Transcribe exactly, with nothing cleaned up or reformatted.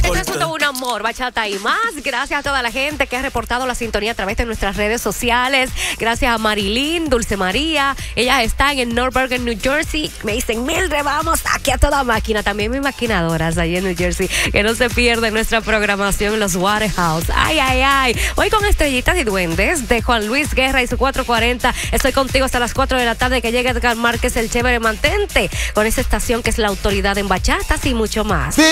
Esto es todo un amor, bachata y más. Gracias a toda la gente que ha reportado la sintonía a través de nuestras redes sociales. Gracias a Marilyn, Dulce María. Ellas están en North Bergen, New Jersey. Me dicen, Mildred, vamos aquí a toda máquina. También mis maquinadoras allí en New Jersey. Que no se pierden nuestra programación en los Waterhouse. Ay, ay, ay. Hoy con Estrellitas y Duendes de Juan Luis Guerra y su cuatro cuarenta. Estoy contigo hasta las cuatro de la tarde, que llegue Edgar Márquez, el chévere mantente, con esa estación que es la autoridad en bachatas y mucho más.